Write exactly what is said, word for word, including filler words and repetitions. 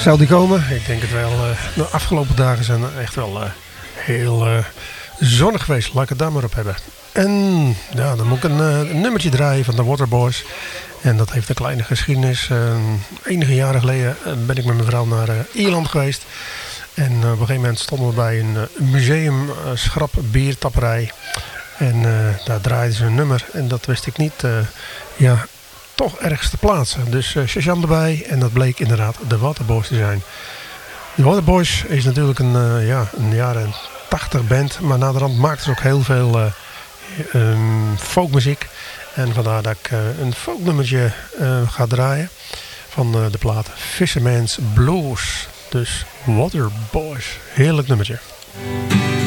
Zou die komen? Ik denk het wel. Uh, de afgelopen dagen zijn echt wel uh, heel uh, zonnig geweest. Laat ik het daar maar op hebben. En ja, dan moet ik een, uh, een nummertje draaien van de Waterboys. En dat heeft een kleine geschiedenis. Uh, enige jaren geleden ben ik met mijn vrouw naar uh, Ierland geweest. En uh, op een gegeven moment stonden we bij een uh, museum, uh, schrap biertapperij. En uh, daar draaiden ze een nummer. En dat wist ik niet. Uh, ja... toch ergens te plaatsen. Dus uh, Shazam erbij en dat bleek inderdaad de Waterboys te zijn. De Waterboys is natuurlijk een, uh, ja, een jaren tachtig band, maar naderhand maakt ze ook heel veel uh, um, folkmuziek. En vandaar dat ik uh, een folknummertje uh, ga draaien van uh, de plaat Fisherman's Blues. Dus Waterboys, heerlijk nummertje.